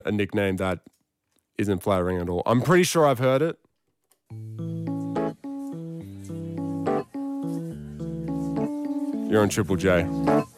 a nickname that isn't flattering at all. I'm pretty sure I've heard it. You're on Triple J.